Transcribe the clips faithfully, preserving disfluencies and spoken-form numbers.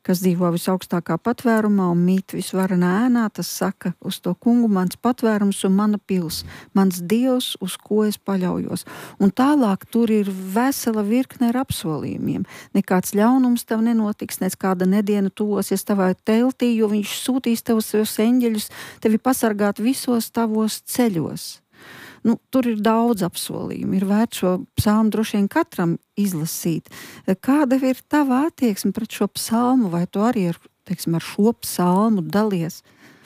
kas dzīvo visaugstākā patvērumā un mīt visvarenā ēnā, tas saka uz to kungu mans patvērums un mana pils, mans Dievs, uz ko es paļaujos. Un tālāk tur ir vesela virkne ar apsolījumiem. Nekāds ļaunums tev nenotiks, nec kāda nediena tuvosies tavā teltī, jo viņš sūtīs tev savus eņģeļus, tevi pasargāt visos tavos ceļos. Nu, tur ir daudz apsolījumu, ir vērts šo psalmu droši vien katram izlasīt. Kāda ir tava attieksme pret šo psalmu, vai tu arī ar, teiksim, ar šo psalmu dalies?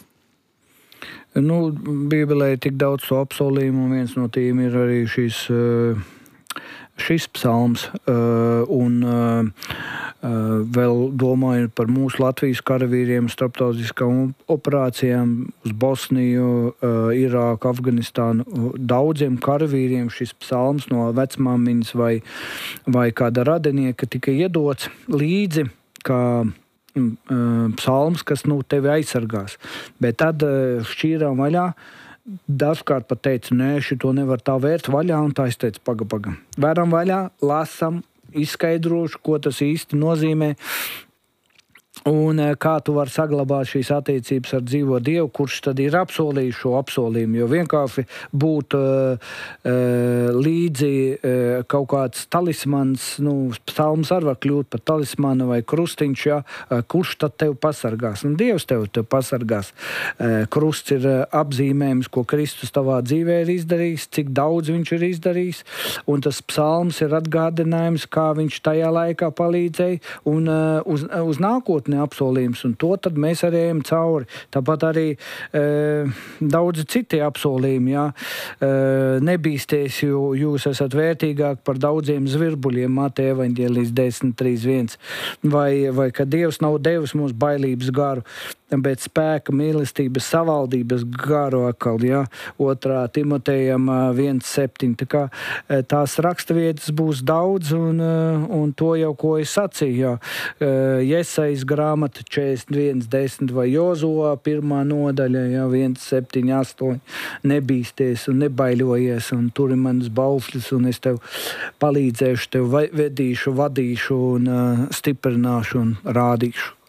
Nu, Bībelē ir tik daudz šo apsolījumu, un viens no tiem ir arī šis, šis psalms. Un vēl domājot par mūsu Latvijas karavīriem, starptautiskām operācijām uz Bosniju, Irāku, Afganistānu. Daudziem karavīriem šis psalms no vecmāmiņas vai, vai kāda radinieka tika iedots līdzi, kā psalms, kas nu, tevi aizsargās. Bet tad šķīrām vaļā. Dažkārt pat teica, nē, šito nevar tā vērt vaļā, un tā es teicu, paga, paga. Vēram vaļā, lasam, izskaidrošu, ko tas īsti nozīmē. Un kā tu vari saglabāt šīs attiecības ar dzīvo Dievu, kurš tad ir apsolījis šo apsolījumu. Jo vienkārši būt uh, uh, līdzi uh, kaut kāds talismans, nu, psalms arī var kļūt par talismanu vai krustiņš, ja, uh, kurš tad tev pasargās. Un Dievs tev, tev pasargās. Uh, krusts ir uh, apzīmējums, ko Kristus tavā dzīvē ir izdarījis, cik daudz viņš ir izdarījis. Un tas psalms ir atgādinājums, kā viņš tajā laikā palīdzēja un uh, uz, uz nākotni apsolījums, un to tad mēs arī ejam cauri. Tāpat arī e, daudzi citi apsolījumi, jā. E, nebīsties, jo jūs esat vērtīgāk par daudziem zvirbuļiem, Mateja evaņģēlijas desmit trīs viens, vai, vai ka Dievs nav devis mums bailības garu, bet spēka, mīlestības, savaldības garu atkal, jā, otrā Timotejam viens septiņi. Tā kā tās raksturvietas būs daudz, un, un to jau, ko es sacīju, jā. Jesajas grāmata četrdesmit viens desmit vai Jozuā pirmā nodaļa, jā, viens septiņi astoņi. Nebīsties un nebaiļojies, un turi manas baufļus, un es tev palīdzēšu, tev vedīšu, vadīšu un uh, stiprināšu un rādīšu.